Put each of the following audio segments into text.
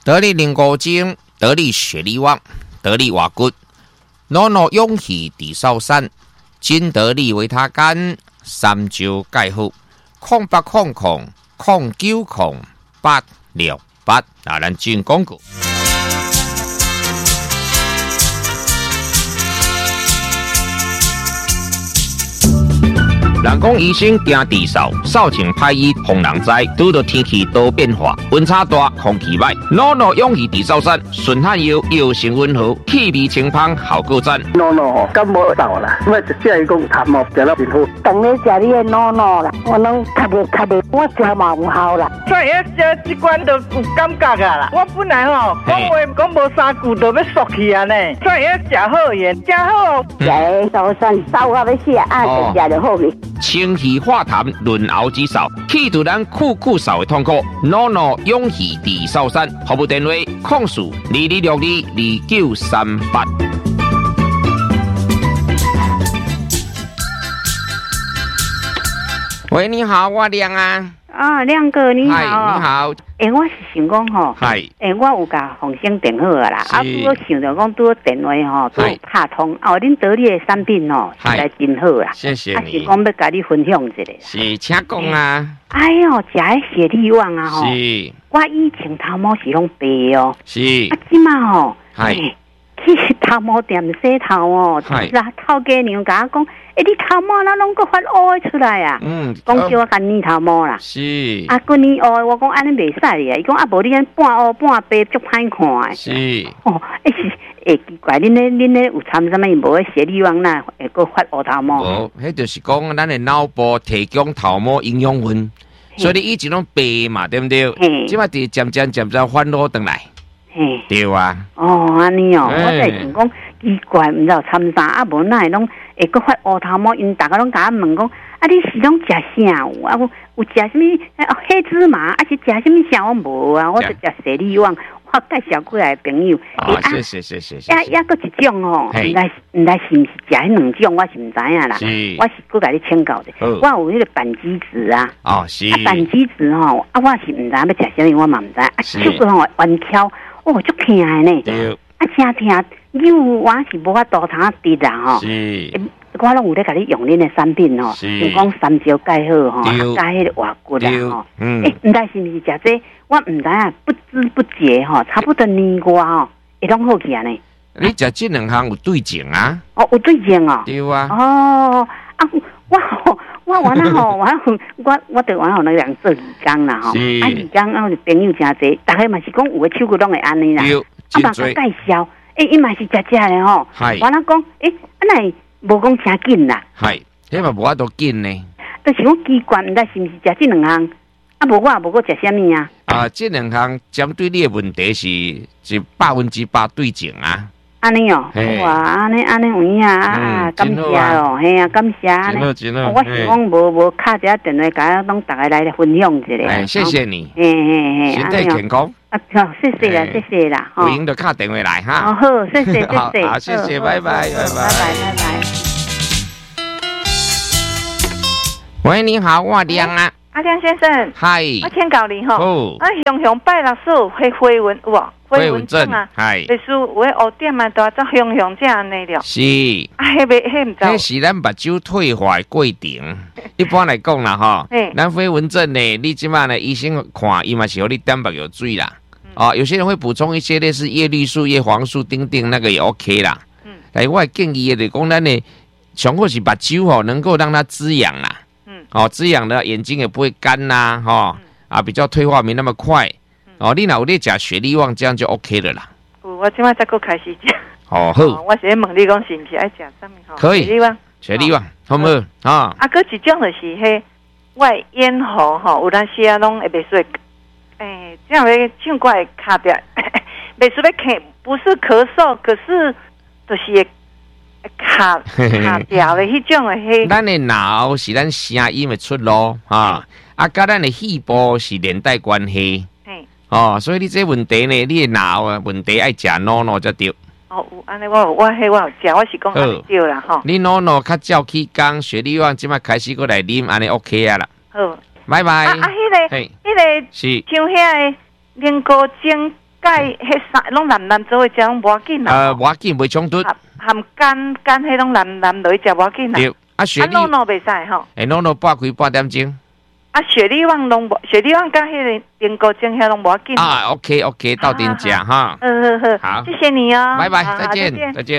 得力灵高精，得力雪力旺，得力瓦骨，诺诺勇气地少山，金得力维他干，三招介好，0800090868啊，咱进广告。人讲医生惊地扫，扫清歹医防人灾。拄到天气多变化，温差大，空气歹，诺诺勇气地扫山，顺汗药药性温和，气味清芳，效果赞。 诺诺感冒扫啦，我就只系讲痰毛食了真好。 当你食你的诺诺啦，我拢咳的，我食嘛有效啦。 所以食这罐都有感觉啊啦。我本来吼讲话讲无3句就要缩去啊呢，所以食好盐，食好。 食的扫山扫到要死啊，就食就好去。 清气化痰，润喉止扫，去除咱酷扫的痛苦。诺诺勇气地扫山，服务电话：0422622938。喂，你好，我亮啊。 亮哥你好。 嗨，你好。 我是想讲吼，我有甲洪生电话啦，我想着讲拄电话吼都拍通，恁得力的产品吼实在真好啦。 谢谢你。 是讲要甲你分享一下。 是，请讲啊。 哎呦，食的雪力旺啊吼。 是。 我以前头毛是拢白哦。 是。 即马吼，去头毛店洗头哦，啦头家娘甲我讲。你头毛哪拢个发乌的出来啊？讲叫我甲染头毛啦。 是。 个染乌，我讲安尼袂使啊。伊讲无你安半乌半白足歹看的。 是。 奇怪，恁咧有掺什么？无个雪力旺那会个发乌头毛？ 无，迄就是讲咱的脑部提供头毛营养分，所以你以前拢白嘛，对不对？即摆伫渐渐翻落转来。对啊。 安尼哦，我在想讲奇怪，毋知道掺啥，无哪会拢会个发乌头毛？因大家拢甲我问讲，你是拢食啥？有食什么黑芝麻，是食什么啥？我无啊，我就食雪力旺。我介绍过来的朋友。 谢谢。 还个一种吼，毋知是毋是食迄2种，我是毋知影啦。我是搁甲你请教的。我有迄个板机子啊。 是。 板机子吼，我是毋知要食啥物，我嘛毋知。手个吼弯翘，足疼的呢。 对。 真疼，我是无法度通滴啦吼。 是。 我拢有咧甲你用恁的产品吼，就讲3招介好吼，加迄个瓦骨啦吼。毋知是毋是食这？我毋知影，不知不觉吼，差不多年外吼，会拢好起啊呢。 你食这2项有对症啊？ 有对症哦。 对啊。 我完了吼，我对完后那两做义工啦吼，义工就朋友真侪，大家嘛是讲有个手骨拢会安尼啦。嘛甲介绍，伊嘛是食的吼。完了讲，安尼无讲诚紧啦。 迄嘛无法度紧呢。 就是讲奇怪，毋知是毋是食这2项，无我也无讲食啥物啊。 这2项针对你的问题是100%对症啊。 安尼哦，哇，安尼有影啊，感谢哦，嘿啊，感谢安尼。我是讲无敲一下电话，甲拢大家来分享一下。 谢谢你。身体健康。 谢谢啦， 有闲就敲电话来哈。 好，谢谢。 好，谢谢，拜拜。喂，你好，我亮啊。 亮先生。 嗨。 我请教你吼。雄拜六所飞蚊哇。飞蚊症啊，历史有诶黑点嘛，都做雄这安尼了。 是。 迄毋知。 迄是咱目睭退化过程。一般来讲啦，吼，咱飞蚊症呢，你即马呢，医生看伊嘛是互你点目药水啦。有些人会补充一些类似叶绿素、叶黄素等等，那个也 OK 啦。但我建议的讲，咱呢，上好是目睭吼，能够让它滋养啦。滋养的眼睛也不会干呐，比较退化没那么快。你若有咧食雪力旺，这样就 OK 了啦。 我今晚才够开始食。 好。 我是咧问你讲是毋是爱食啥物？ 可以。雪力旺，好唔好？ 搁一种就是迄我咽喉吼，有当时啊拢会袂顺。这样会唱歌会卡掉，袂顺咧咳，不是咳嗽，可是就是会卡掉的迄种的迄。 咱的脑是咱声音的出路甲咱的肺部是连带关系。所以你这问题呢，你的脑问题爱食诺诺才对。 有安尼我有食，我是讲安尼对啦吼。 你诺诺较照起工，雪力旺即摆开始过来啉，安尼 OK 啊啦。 好， 拜拜。 迄个是像遐个灵高精钙迄三拢蓝做伙食拢无要紧啦。 无要紧，袂冲突。 含肝迄种蓝落去食无要紧啦。 对，雪莉诺诺袂使吼。 诺诺半开半点钟。 雪莉旺拢无，雪莉旺甲迄个电锅蒸遐拢无要紧。 OK， 到店食哈。 好，谢谢你哦。 拜拜，再见。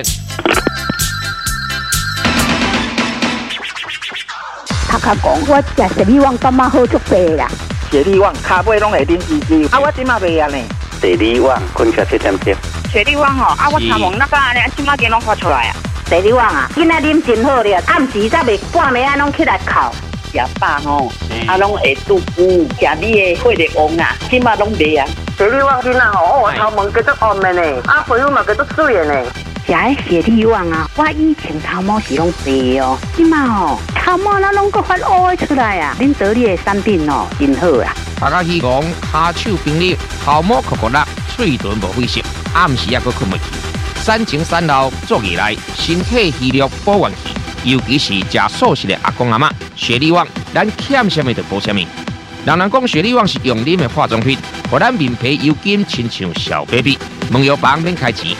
他讲我食雪莉旺感觉好足白啦。 雪莉旺骹尾拢会啉滋滋，我即马袂啊呢。 雪莉旺困起7点钟。 雪莉旺吼，我参问那个安尼，即马间拢发出来啊。 雪莉旺啊，囡仔啉真好咧，暗时才袂半暝啊拢起来哭。 食饱吼，拢会肚腹，食你的血力旺啊，即马拢袂啊。 雪莉旺囡仔吼，头毛叫做红的呢，皮肤嘛叫做水的呢。 食迄雪莉旺啊，我以前头毛是拢白哦，即马吼头毛那拢个发乌的出来啊！恁得力的产品哦，真好啊！ 大家希望骹手冰力，头毛酷酷辣，嘴唇无灰色，暗时也阁困袂去。产前产后做起来，身体虚弱保元气。尤其是食素食的阿公阿嬷，雪莉旺，咱欠什么就补什么。人讲雪莉旺是用啉的化妆品，互咱面皮油紧，亲像小 baby。问药房免开钱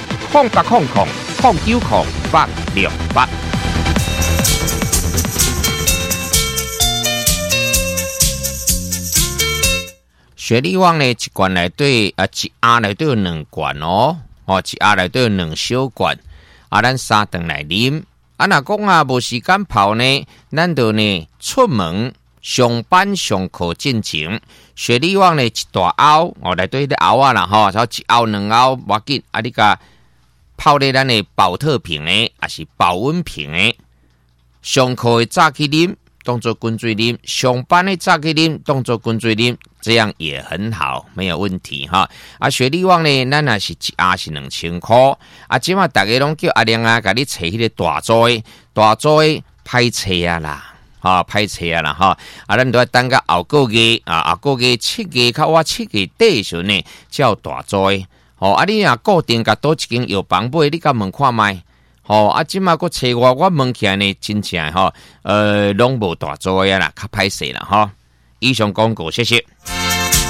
，0800090868。雪莉旺呢，一罐内底一盒内底有2罐哦，一盒内底有2小罐，咱3顿来啉。若讲无时间泡呢，咱就呢出门上班上课进前，雪莉旺呢一大盒，内底迄盒啦吼，然后1盒2盒无要紧，你甲泡咧咱的保特瓶呢，还是保温瓶呢？上课的早起啉，当做滚水啉；上班的早起啉，当做滚水啉，这样也很好，没有问题哈。雪莉旺呢，咱也是1盒是2000块。即马大家拢叫阿亮啊，甲你找迄个大组的歹找啊啦，歹找啊啦哈。咱都要等到后个月后个月7月较晚7月底时呢，叫大组的。你若固定甲倒一间药房买，你甲问看卖。即马佫找我问起来呢，真正拢无大组的啦，较歹势啦哈。以上广告，谢谢。